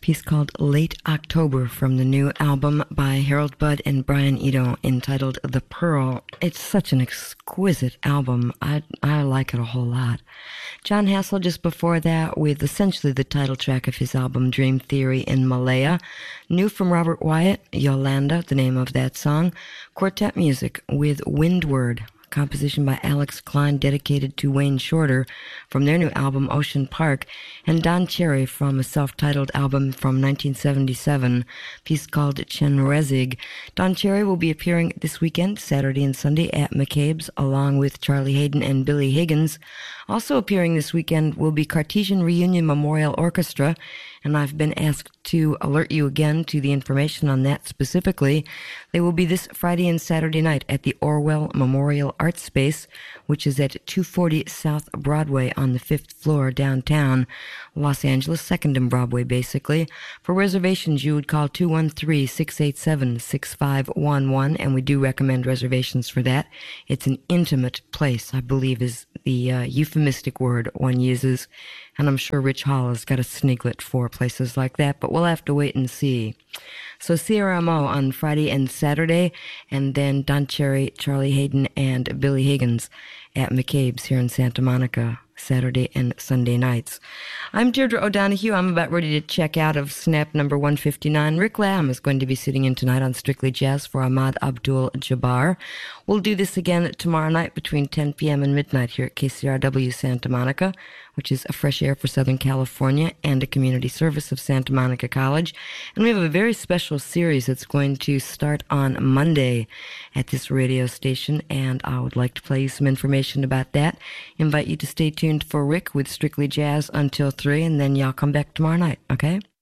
piece called Late October from the new album by Harold Budd and Brian Eno entitled The Pearl. It's such an exquisite album. I like it a whole lot. John Hassell just before that with essentially the title track of his album Dream Theory in Malaya. New from Robert Wyatt, Yolanda, the name of that song. Quartet music with Windward, composition by Alex Klein dedicated to Wayne Shorter from their new album Ocean Park, and Don Cherry from a self-titled album from 1977, piece called Chenrezig. Don Cherry will be appearing this weekend, Saturday and Sunday, at McCabe's, along with Charlie Hayden and Billy Higgins. Also appearing this weekend will be Cartesian Reunion Memorial Orchestra, and I've been asked to alert you again to the information on that specifically. They will be this Friday and Saturday night at the Orwell Memorial Arts Space, which is at 240 South Broadway on the 5th floor downtown, Los Angeles, 2nd and Broadway, basically. For reservations, you would call 213-687-6511, and we do recommend reservations for that. It's an intimate place, I believe is the euphemistic word one uses, and I'm sure Rich Hall has got a sniglet for places like that, but we'll have to wait and see. So CRMO on Friday and Saturday, and then Don Cherry, Charlie Hayden, and Billy Higgins at McCabe's here in Santa Monica, Saturday and Sunday nights. I'm Deirdre O'Donoghue. I'm about ready to check out of Snap number 159. Rick Lamb is going to be sitting in tonight on Strictly Jazz for Ahmad Abdul-Jabbar. We'll do this again tomorrow night between 10 p.m. and midnight here at KCRW Santa Monica, which is a fresh air for Southern California and a community service of Santa Monica College. And we have a very special series that's going to start on Monday at this radio station, and I would like to play you some information about that. Invite you to stay tuned for Rick with Strictly Jazz until 3, and then y'all come back tomorrow night, okay?